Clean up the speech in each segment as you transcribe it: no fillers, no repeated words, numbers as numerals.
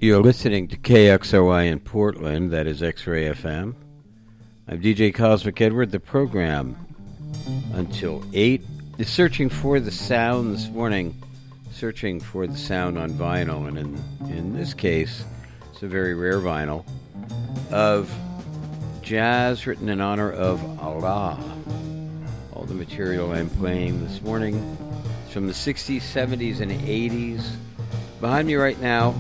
You're listening to KXOI in Portland, that is X-Ray FM. I'm DJ Cosmic Edward. The program until 8 is searching for the sound this morning, searching for the sound on vinyl, and in this case, it's a very rare vinyl, of jazz written in honor of Allah. All the material I'm playing this morning is from the 60s, 70s, and 80s. Behind me right now,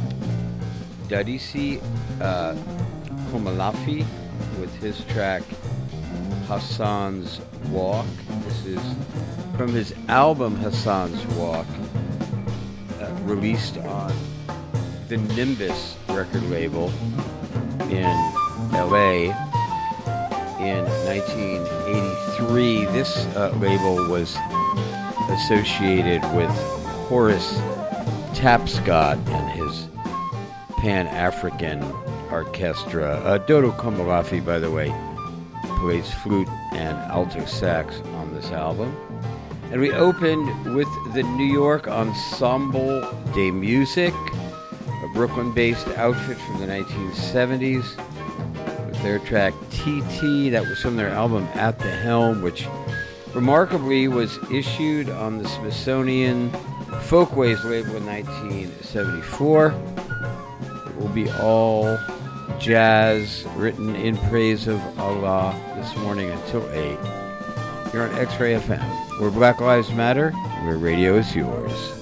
Dadisi Komalafi with his track Hassan's Walk. This is from his album Hassan's Walk, released on the Nimbus record label in LA in 1983. This label was associated with Horace Tapscott and his Pan-African Orchestra. Dodo Komalafi, by the way, plays flute and alto sax on this album. And we opened with the New York Ensemble de Musique, a Brooklyn-based outfit from the 1970s, with their track TT. That was from their album At the Helm, which remarkably was issued on the Smithsonian Folkways label in 1974. Will be all jazz written in praise of Allah this morning until 8. You're on X-Ray FM, where Black Lives Matter, where radio is yours.